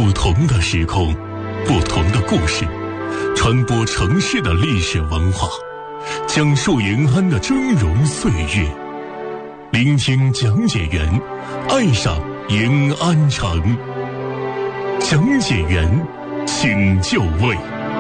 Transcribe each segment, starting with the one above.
不同的时空，不同的故事，传播城市的历史文化，讲述延安的峥嵘岁月，聆听讲解员，爱上延安城。讲解员，请就位。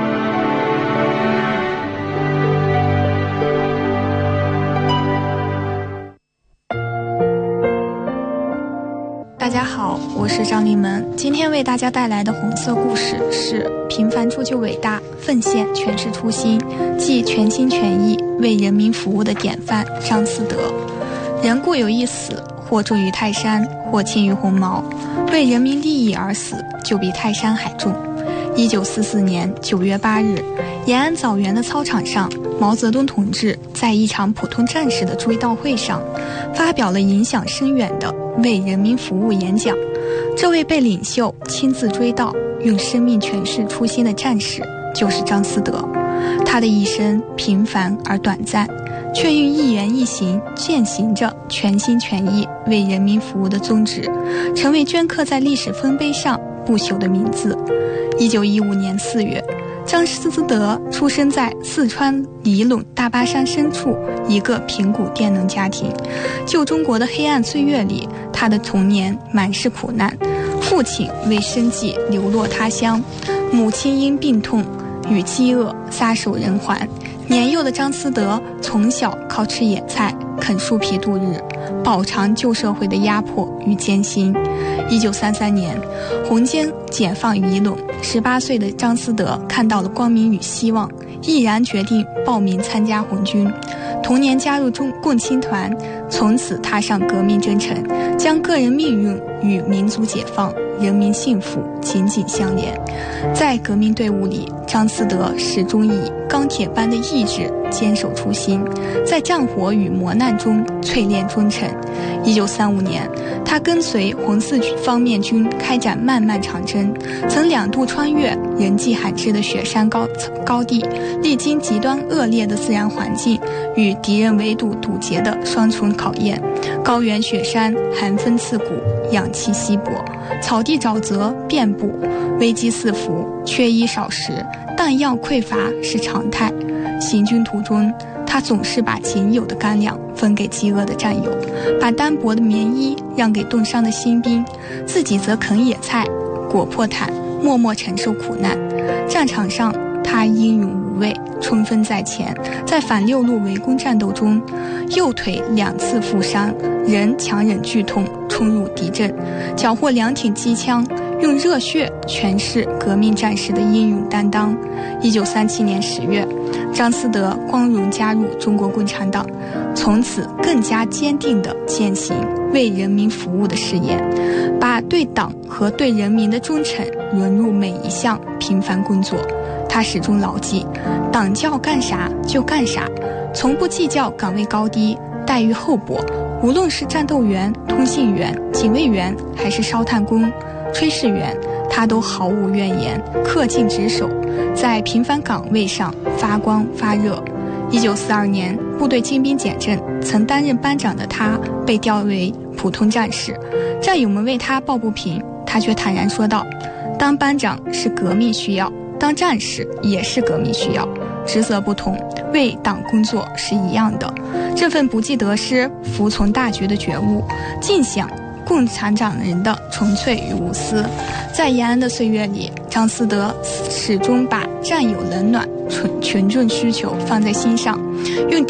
大家好，我是张丽门，今天为大家带来的红色故事是平凡铸就伟大，奉献全是初心，即全心全意为人民服务的典范张思德。人固有一死，或重于泰山，或轻于鸿毛，为人民利益而死，就比泰山还重。1944年9月8日，延安枣园的操场上，毛泽东同志在一场普通战士的追悼会上，发表了影响深远的为人民服务演讲。这位被领袖亲自追悼，用生命诠释初心的战士，就是张思德。他的一生平凡而短暂，却用一言一行践行着全心全意为人民服务的宗旨，成为镌刻在历史丰碑上不朽的名字。1915年4月，张思德出生在四川里陇大巴山深处一个贫苦佃农家庭。旧中国的黑暗岁月里，他的童年满是苦难，父亲为生计流落他乡，母亲因病痛与饥饿撒手人寰。年幼的张思德从小靠吃野菜啃树皮度日，饱尝旧社会的压迫与艰辛。1933年，红军解放于陇，18岁的张思德看到了光明与希望，毅然决定报名参加红军。同年加入共青团，从此踏上革命征程，将个人命运与民族解放、人民幸福紧紧相连。在革命队伍里，张思德始终以钢铁般的意志坚守初心，在战火与磨难中淬炼忠诚。1935年，他跟随红四方面军开展漫漫长征，曾2度穿越人迹罕至的雪山高地，历经极端恶劣的自然环境与敌人围堵堵截的双重考验。高原雪山寒风刺骨，氧气稀薄，草地沼泽遍布，危机四伏，缺衣少食，弹药匮乏是常态。行军途中，他总是把仅有的干粮分给饥饿的战友，把单薄的棉衣让给冻伤的新兵，自己则啃野菜、裹破毯，默默承受苦难。战场上，他英勇无畏，冲锋在前。在反六路围攻战斗中，右腿2次负伤，仍强忍剧痛冲入敌阵，缴获2挺机枪，用热血诠释革命战士的英勇担当。1937年10月，张思德光荣加入中国共产党，从此更加坚定地践行为人民服务的誓言，把对党和对人民的忠诚融入每一项平凡工作。他始终牢记，党叫干啥就干啥，从不计较岗位高低、待遇厚薄。无论是战斗员、通信员、警卫员，还是烧炭工、炊事员，他都毫无怨言，恪尽职守，在平凡岗位上发光发热。1942年，部队精兵简政，曾担任班长的他被调为普通战士。战友们为他抱不平，他却坦然说道：当班长是革命需要，当战士也是革命需要，职责不同，为党工作是一样的。这份不计得失、服从大局的觉悟，尽享共产党人的纯粹与无私。在延安的岁月里，张思德始终把战友冷暖、群众需求放在心上，用